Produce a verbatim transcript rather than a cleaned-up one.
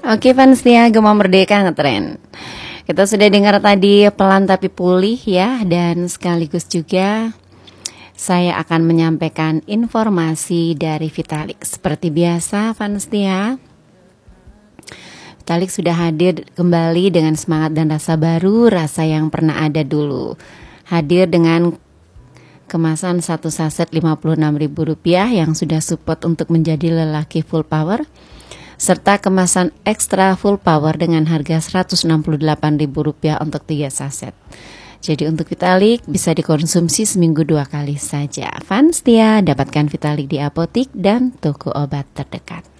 Oke fans ya, Gema Merdeka ngetren. Kita sudah dengar tadi Pelan Tapi Pulih ya. Dan sekaligus juga saya akan menyampaikan informasi dari Vitalik. Seperti biasa fans ya, Vitalik sudah hadir kembali dengan semangat dan rasa baru, rasa yang pernah ada dulu. Hadir dengan kemasan satu saset lima puluh enam ribu rupiah yang sudah support untuk menjadi lelaki full power, serta kemasan ekstra full power dengan harga seratus enam puluh delapan ribu rupiah untuk tiga saset. Jadi untuk Vitalik bisa dikonsumsi seminggu dua kali saja. Fans setia, dapatkan Vitalik di apotik dan toko obat terdekat.